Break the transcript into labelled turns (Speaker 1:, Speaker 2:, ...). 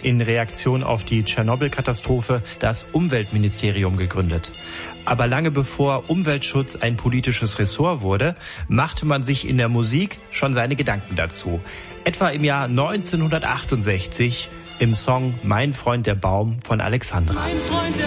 Speaker 1: in Reaktion auf die Tschernobyl-Katastrophe das Umweltministerium gegründet. Aber lange bevor Umweltschutz ein politisches Ressort wurde, machte man sich in der Musik schon seine Gedanken dazu. Etwa im Jahr 1968 im Song Mein Freund der Baum von Alexandra.